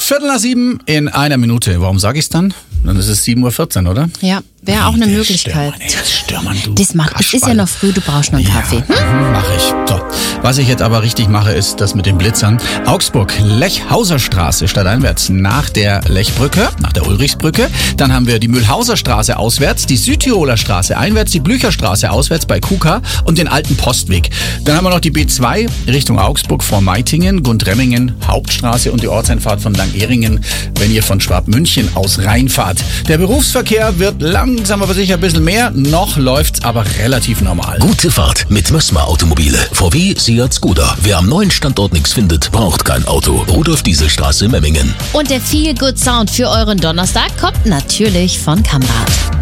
7:15 in einer Minute. Warum sage ich es dann? Dann ist es 7:14 Uhr, oder? Ja, wäre auch eine Möglichkeit. Störmann, du Es ist ja noch früh, du brauchst noch einen Kaffee. Mach ich. So. Was ich jetzt aber richtig mache, ist das mit den Blitzern. Augsburg, Lechhauser Straße stadteinwärts nach der Lechbrücke, nach der Ulrichsbrücke. Dann haben wir die Mühlhauser Straße auswärts, die Südtiroler Straße einwärts, die Blücherstraße auswärts bei Kuka und den alten Postweg. Dann haben wir noch die B2 Richtung Augsburg vor Meitingen, Gundremmingen, Hauptstraße und die Ortseinfahrt von Langgeringen, wenn ihr von Schwabmünchen aus reinfahrt. Der Berufsverkehr wird langsam aber sicher ein bisschen mehr. Noch läuft's aber relativ normal. Gute Fahrt mit Mössmer Automobile. VW, Seat, Skoda. Wer am neuen Standort nichts findet, braucht kein Auto. Rudolf-Diesel-Straße, Memmingen. Und der Feel Good Sound für euren Donnerstag kommt natürlich von Kamrat.